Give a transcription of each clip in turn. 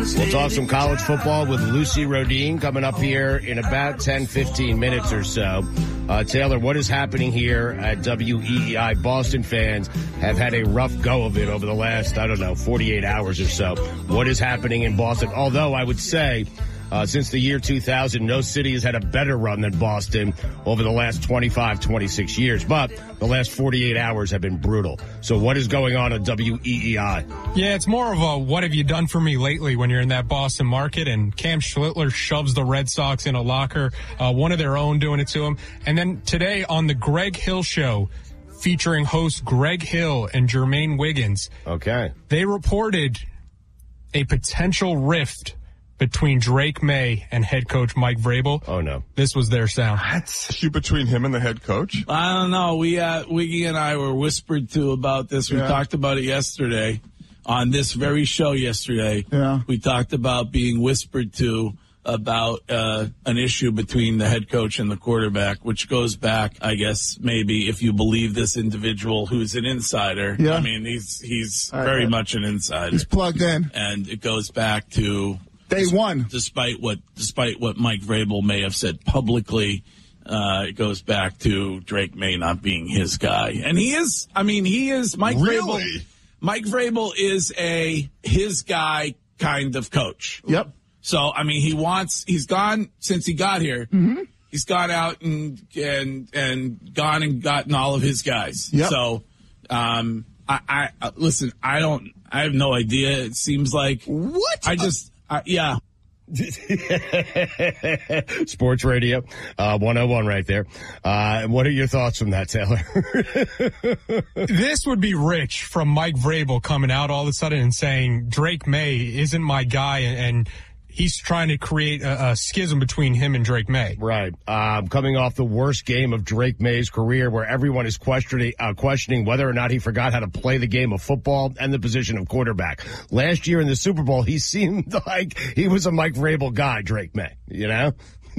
We'll talk some college football with Lucy Rodine coming up here in about 10, 15 minutes or so. Taylor, what is happening here at WEEI? Boston fans have had a rough go of it over the last, 48 hours or so. What is happening in Boston? Although I would say, since the year 2000, no city has had a better run than Boston over the last 25, 26 years. But the last 48 hours have been brutal. So what is going on at WEEI? Yeah, it's more of a what have you done for me lately when you're in that Boston market, and Cam Schlittler shoves the Red Sox in a locker, one of their own doing it to him. And then today on the Greg Hill Show, featuring host Greg Hill and Jermaine Wiggins. Okay. They reported a potential rift between Drake May and head coach Mike Vrabel. Oh, no. This was their sound. Issue between him and the head coach? I don't know. Wiggy and I were whispered to about this. We talked about it yesterday on this very show yesterday. Yeah. We talked about being whispered to about an issue between the head coach and the quarterback, which goes back, I guess, maybe if you believe this individual who's an insider. Yeah. I mean, he's very much an insider. He's plugged in. And it goes back to Day one. Despite what Mike Vrabel may have said publicly, it goes back to Drake May not being his guy. And he is Mike Really? Vrabel. Mike Vrabel is his guy kind of coach. Yep. So, he's gone since he got here. Mm-hmm. He's gone out and gone and gotten all of his guys. Yep. So, I listen, I have no idea. It seems like what? Yeah. Sports Radio 101 right there. What are your thoughts from that, Taylor? This would be rich from Mike Vrabel coming out all of a sudden and saying Drake May isn't my guy, and he's trying to create a schism between him and Drake May. Right. Coming off the worst game of Drake May's career, where everyone is questioning whether or not he forgot how to play the game of football and the position of quarterback. Last year in the Super Bowl, he seemed like he was a Mike Vrabel guy, Drake May, you know?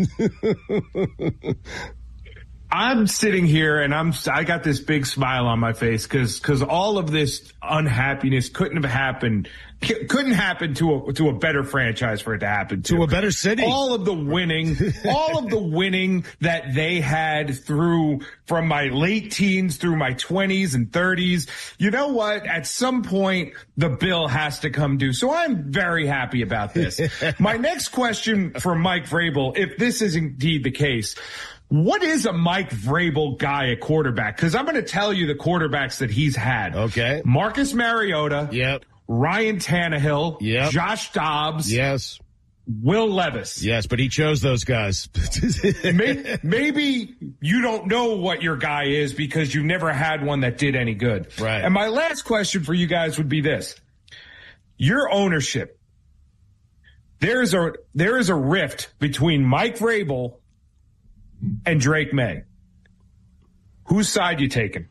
I'm sitting here and I got this big smile on my face because all of this unhappiness couldn't happen to a better franchise for it to happen to a better city. All of the winning that they had from my late teens through my 20s and 30s. You know what? At some point, the bill has to come due. So I'm very happy about this. My next question for Mike Vrabel, if this is indeed the case, what is a Mike Vrabel guy at quarterback? Because I'm going to tell you the quarterbacks that he's had. Okay. Marcus Mariota. Yep. Ryan Tannehill. Yep. Josh Dobbs. Yes. Will Levis. Yes, but he chose those guys. Maybe you don't know what your guy is because you never had one that did any good. Right. And my last question for you guys would be this. Your ownership. There is a rift between Mike Vrabel and Drake May. Whose side you taking?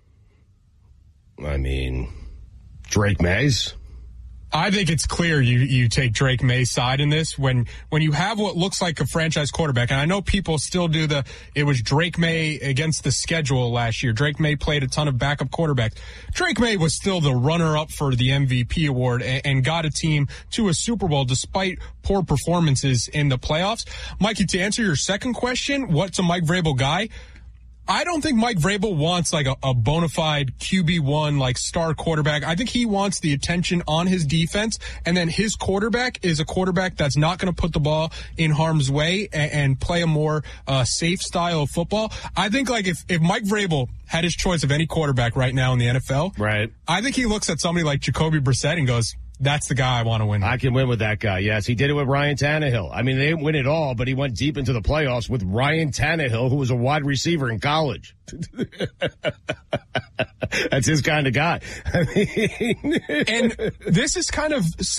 I mean, Drake May's. I think it's clear you take Drake May's side in this when you have what looks like a franchise quarterback. And I know people still do it was Drake May against the schedule last year. Drake May played a ton of backup quarterbacks. Drake May was still the runner-up for the MVP award and got a team to a Super Bowl despite poor performances in the playoffs. Mikey, to answer your second question, what's a Mike Vrabel guy? I don't think Mike Vrabel wants like a bona fide QB1, like star quarterback. I think he wants the attention on his defense, and then his quarterback is a quarterback that's not going to put the ball in harm's way and play a more safe style of football. I think like if Mike Vrabel had his choice of any quarterback right now in the NFL, right? I think he looks at somebody like Jacoby Brissett and goes, that's the guy I want to win. I can win with that guy. Yes, he did it with Ryan Tannehill. I mean, they didn't win it all, but he went deep into the playoffs with Ryan Tannehill, who was a wide receiver in college. That's his kind of guy. I mean, and this is kind of